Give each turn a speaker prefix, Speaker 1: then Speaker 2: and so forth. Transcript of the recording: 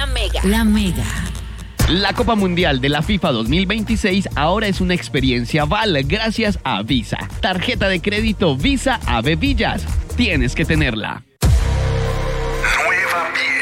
Speaker 1: La Mega.
Speaker 2: La Mega.
Speaker 3: La Copa Mundial de la FIFA 2026 ahora es una experiencia Val gracias a Visa. Tarjeta de crédito Visa Ave Villas. Tienes que tenerla.
Speaker 4: Nueva Piel.